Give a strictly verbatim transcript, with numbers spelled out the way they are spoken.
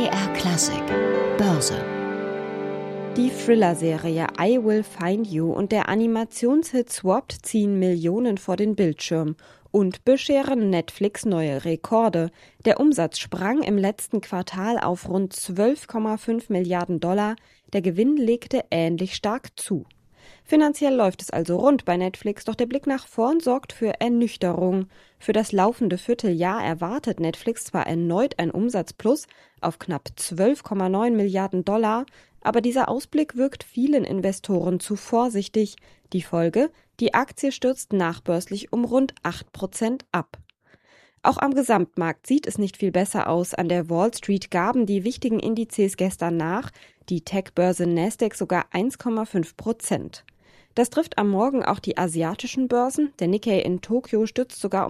R Klassik Börse. Die Thriller-Serie I Will Find You und der Animationshit Swapped ziehen Millionen vor den Bildschirm und bescheren Netflix neue Rekorde. Der Umsatz sprang im letzten Quartal auf rund zwölf Komma fünf Milliarden Dollar, der Gewinn legte ähnlich stark zu. Finanziell läuft es also rund bei Netflix, doch der Blick nach vorn sorgt für Ernüchterung. Für das laufende Vierteljahr erwartet Netflix zwar erneut ein Umsatzplus auf knapp zwölf Komma neun Milliarden Dollar, aber dieser Ausblick wirkt vielen Investoren zu vorsichtig. Die Folge: Die Aktie stürzt nachbörslich um rund acht Prozent ab. Auch am Gesamtmarkt sieht es nicht viel besser aus. An der Wall Street gaben die wichtigen Indizes gestern nach, die Tech-Börse Nasdaq sogar eins Komma fünf Prozent. Das trifft am Morgen auch die asiatischen Börsen. Der Nikkei in Tokio stützt sogar um